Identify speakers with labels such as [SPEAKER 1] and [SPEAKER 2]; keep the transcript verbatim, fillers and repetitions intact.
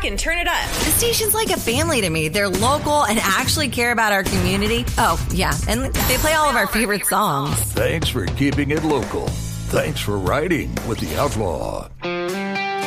[SPEAKER 1] back and turn it up.
[SPEAKER 2] The station's like a family to me. They're local and actually care about our community. Oh, yeah, and they play all of our favorite songs.
[SPEAKER 3] Thanks for keeping it local. Thanks for riding with the Outlaw.